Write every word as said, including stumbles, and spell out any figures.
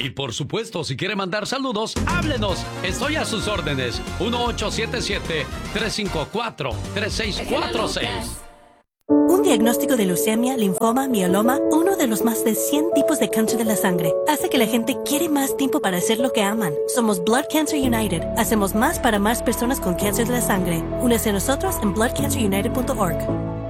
Y por supuesto, si quiere mandar saludos, háblenos. Estoy a sus órdenes. uno ocho siete siete, tres cinco cuatro, tres seis cuatro seis. Un diagnóstico de leucemia, linfoma, mieloma, uno de los más de cien tipos de cáncer de la sangre, hace que la gente quiere más tiempo para hacer lo que aman. Somos Blood Cancer United. Hacemos más para más personas con cáncer de la sangre. Únese a nosotros en blood cancer united punto org.